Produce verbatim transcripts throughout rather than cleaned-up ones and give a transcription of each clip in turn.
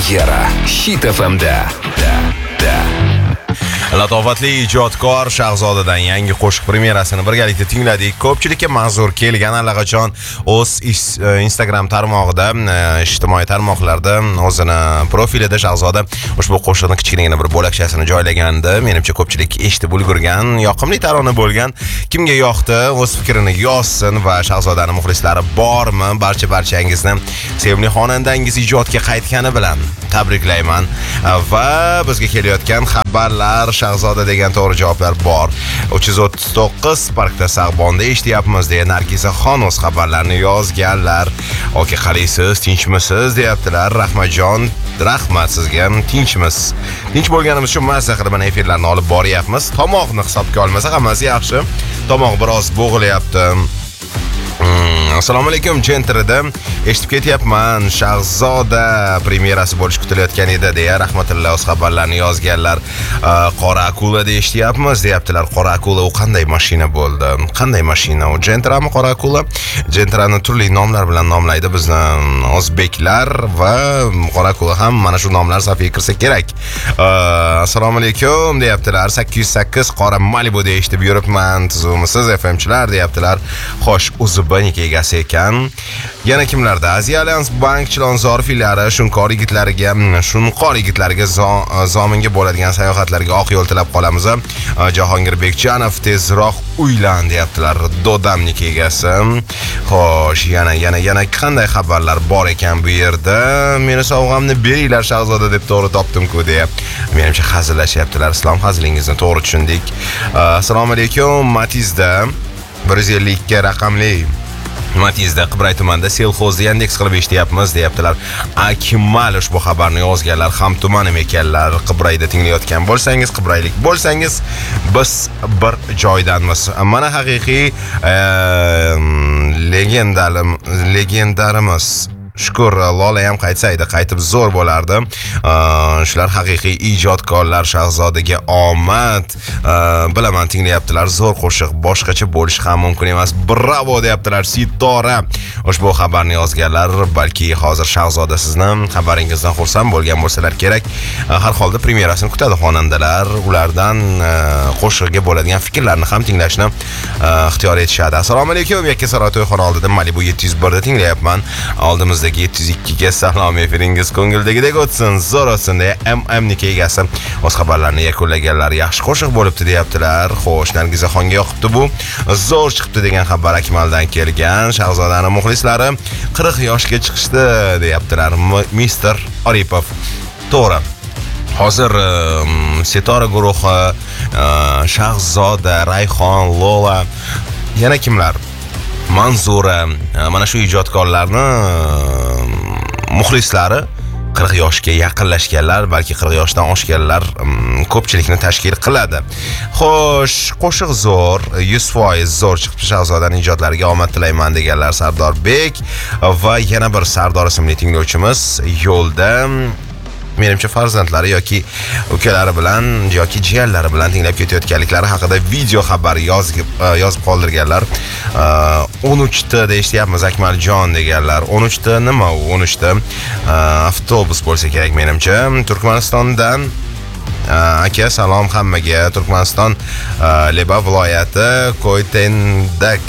Premyera Hit F M'da. Da, da. Latofatli ijodkor Shahzodadan yangi qo'shiq premyerasini birgalikda tingladik. Ko'pchilikka ma'zur kelgan allaqachon o'z Instagram tarmog'ida, ijtimoiy tarmoqlarda o'zini profilida Shahzoda ushbu qo'shiqning kichkinagina bir bo'lakchasini joylagandi. Menimcha ko'pchilik eshitib ulgurgan, yoqimli tarona bo'lgan. Kimga yoqdi, o'z fikrini yozsin va Shahzodaning muxlislari bormi? Barcha barchangizni sevimli xonandangiz ijodga qaytgani bilan tabriklayman va bizga kelayotgan xabarlar Shahzoda degan to'g'ri javoblar bor. uch yuz o'ttiz to'qqiz Parkda Sag'bonda eshityapmiz deya Nargizaxon o'z xabarlarini yozganlar. Oke, qalaysiz, tinchmisiz deyaptilar. Rahmatjon, rahmat sizga. Tinchmiz. Tinch bo'lganimiz uchun mazza qilib mana efirlarni olib boryapmiz. Tomoqni hisobga olmasak hammasi yaxshi. Tomoq biroz bo'g'ilyapti. Hmm, assalomu alaykum, Gentrida eshitib ketyapman. Shahzoda premyerasi bo'lish kutilayotgan edi deya Rahmatilla o'z xabarlarini yozganlar. Qora akula eshityapmiz deyaptilar. Qora akula u qanday mashina bo'ldi? Qanday mashina u? Gentrami qora akula? Gentrani turli nomlar bilan nomlaydi bizni o'zbeklar va qora akula ham mana shu nomlar safiga kirsa kerak. Assalomu alaykum deyaptilar. sakkiz yuz sakkiz qora Malibu da eshitib yuribman. Tuzumisiz F M'chilar deyaptilar. Xo'sh, Uzbank egasi ekan. Yana kimlarda? Aziya Allianz Bank Chilonzor filiali shunqor yigitlariga, shunqor yigitlariga zominga bo'ladigan sayohatlarga oq yo'l tilab qolamiz. Jahongir Bekjanov tezroq uylan deyaptilar. Dodamnik egasi. Xo'sh, yana yana yana qanday xabarlar bor ekan bu yerda? Meni sovg'amni beringlar Shahzoda deb to'g'ri topdim-ku deya. Menimcha hazillashyaptilar. Islom hazilingizni to'g'ri tushundik. Assalomu alaykum. Matizda bir yuz ellik ikki raqamli Matizda Qibray tumanida selxozni Yandex qilib eshityapmiz deyaptilar. Akmal ushbu xabarni yozganlar. Ham tumanim ekanlar. Qibrayda tinglayotgan bo'lsangiz, Qibraylik bo'lsangiz, biz bir joydanmiz. Mana haqiqiy legendalim legendarimiz Shukur Lola ham qaytsa edi, qaytib zo'r bo'lardi. Shular haqiqiy ijodkorlar. Shahzodaga omad. Bilaman tinglayaptilar. Zo'r qo'shiq, boshqacha bo'lish ham mumkin emas. Bravo deyaptilar. Sitora ushbu xabarni yozganlar. Balki hozir Shahzoda sizni xabaringizdan xursand bo'lgan bo'lsalar kerak. Har holda premyerasini kutadi xonandalar. Ulardan qo'shiqga bo'ladigan fikrlarni ham tinglashni ixtiyor etishadi. Assalomu alaykum. Yakkasaroy to'yxona oldida Malibu yetti yuz bir da tinglayapman. Oldimiz yetti yuz ikki ga salom, efiringiz ko'ngildagidek o'tsin, zo'r o'tsin deya M M ning egasi o'z xabarlarini yakunlaganlar. Yaxshi qo'shiq bo'libdi deyaptilar. Xo'sh, Nargizaxonga yoqibdi bu. Zo'r chiqibdi degan xabar Akmaldan kelgan. Shahzodaning muxlislari qirq yoshga chiqishdi deyaptilar. Mister Aripov. To'g'ri. Hozir Sitora guruhi, Shahzoda, Rayhon, Lola, yana kimlar? Manzura, mana shu ijodkorlarni muxlislari qirq yoshga yaqinlashganlar, balki qirq yoshdan oshganlar ko'pchilikni tashkil qiladi. Xo'sh, qo'shiq zo'r, yuz foiz zo'r chiqibdi. Shahzodaning ijodlariga omad tilayman deganlar Sardorbek va yana bir Sardor ismli tinglovchimiz yo'lda. Menimcha farzandlari yoki ukalari bilan yoki jiyanlari bilan tinglab ketayotganliklari haqida video xabar yozib yozib qoldirganlar. o'n uch ta da eshityapmiz Akmaljon deganlar. o'n uch ta nima u? o'n uch ta avtobus bo'lsa kerak menimcha. Turkmanistondan aka salom hammaga. Turkmaniston Leba viloyati Koytendak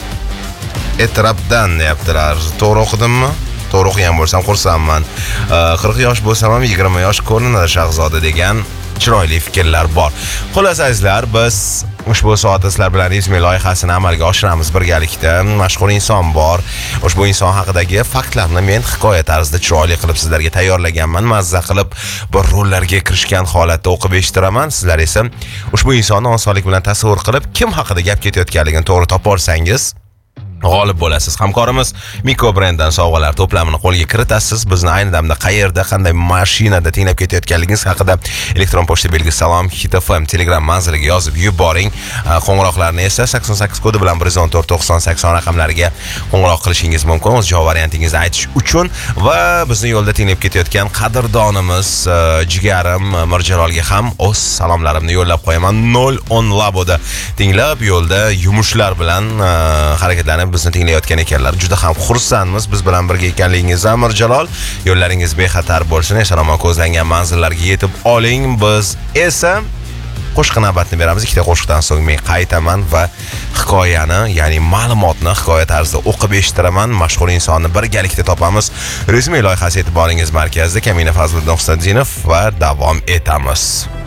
etrafdan deyaptilar. To'g'ri o'qidimmi? To'g'ri o'qigan bo'lsam xursandman. qirq yosh bo'lsam ham yigirma yosh ko'rinadi Shahzoda degan chiroyli fikrlar bor. Xullas azizlar, biz ushbu soatda sizlar bilan resmiy loyihasini amalga oshiramiz birgalikda. Mashhur inson bor. Ushbu inson haqidagi faktlarni men hikoya tarzida chiroyli qilib sizlarga tayyorlaganman. Mazza qilib bir rollarga kirishgan holatda o'qib eshittiraman. Sizlar esa ushbu insonni osonlik bilan tasavvur qilib, kim haqida gap ketayotganligini to'g'ri topa olsangiz g'olib bo'lasiz. Hamkorimiz Miko brenddan sovg'alar to'plamini qo'lga kiritasiz. Bizni ayni damda qayerda, qanday mashinada tinglab ketayotganligingiz haqida elektron pochta belgisi salom Hit F M Telegram manziliga yozib yuboring. Qo'ng'iroqlarni esa sakson sakkiz kodi bilan bir yuz o'n to'rt to'qson sakson raqamlariga qo'ng'iroq qilishingiz mumkin. O'z javob variantingizni aytish uchun va bizni yo'lda tinglab ketayotgan qadrdonimiz jigarim Mirjalolga ham o'z salomlarimni yo'llab qo'yaman. nol o'n laboda tinglab yo'lda yumushlar bilan harakatlanib bizni tinglayotgan ekanlar. Juda ham xursandmiz biz bilan birga ekanligingizdan. Mirjalol, yo'llaringiz bexatar bo'lsin. Eson-omon ko'zlangan manzillarga yetib oling. Biz esa qo'shiq navbatini beramiz. Ikkita qo'shiqdan so'ng men qaytaman va hikoyani, ya'ni ma'lumotni hikoya tarzida o'qib eshitiraman. Mashhur insonni birgalikda topamiz. Rasmiy loyihasi e'tiboringiz markazida Kamina Fazliddin Husanzinov va davom etamiz.